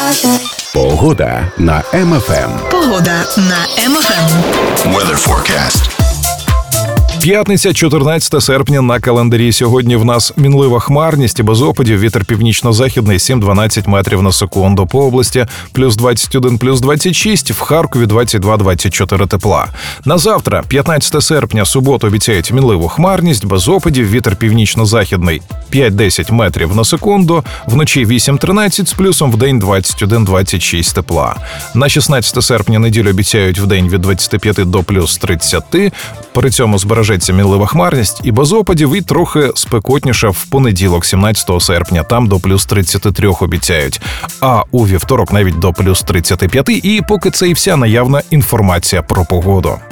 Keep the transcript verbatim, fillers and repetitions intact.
Погода на Ем Еф Ем. Погода на Ем Еф Ем. Weather forecast. П'ятниця, чотирнадцяте серпня на календарі. Сьогодні в нас мінлива хмарність і без опадів. Вітер північно-західний сім-дванадцять метрів на секунду. По області плюс двадцять один, плюс двадцять шість. В Харкові двадцять два - двадцять чотири тепла. На завтра, п'ятнадцяте серпня, суботу, обіцяють мінливу хмарність, без опадів. Вітер північно-західний п'ять-десять метрів на секунду. Вночі вісім-тринадцять з плюсом, вдень двадцять один - двадцять шість тепла. На шістнадцяте серпня неділю обіцяють вдень від двадцяти п'яти до плюс тридцяти. При цьому збережеться мінлива хмарність і без опадів, і трохи спекотніше в понеділок, сімнадцятого серпня. Там до плюс тридцяти трьох обіцяють. А у вівторок навіть до плюс тридцяти п'яти. І поки це і вся наявна інформація про погоду.